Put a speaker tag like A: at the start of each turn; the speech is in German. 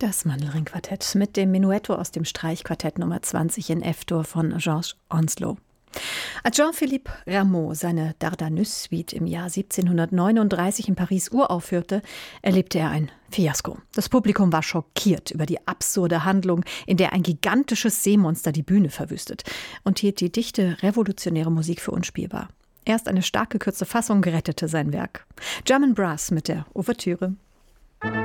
A: Das Mandelring-Quartett mit dem Menuetto aus dem Streichquartett Nummer 20 in F-Dur von Georges Onslow. Als Jean-Philippe Rameau seine Dardanus-Suite im Jahr 1739 in Paris uraufführte, erlebte er ein Fiasko. Das Publikum war schockiert über die absurde Handlung, in der ein gigantisches Seemonster die Bühne verwüstet, und hielt die dichte, revolutionäre Musik für unspielbar. Erst eine stark gekürzte Fassung rettete sein Werk. German Brass mit der Ouvertüre.